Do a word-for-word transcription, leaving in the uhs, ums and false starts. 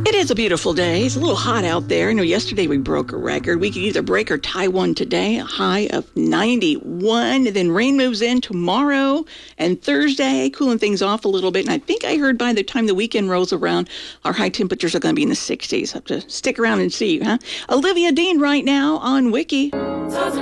It is a beautiful day. It's a little hot out there. I know yesterday we broke a record. We could either break or tie one today, a high of ninety-one. Then rain moves in tomorrow and Thursday, cooling things off a little bit. And I think I heard by the time the weekend rolls around, our high temperatures are going to be in the sixties. Have to stick around and see, huh? Olivia Dean right now on Wiki.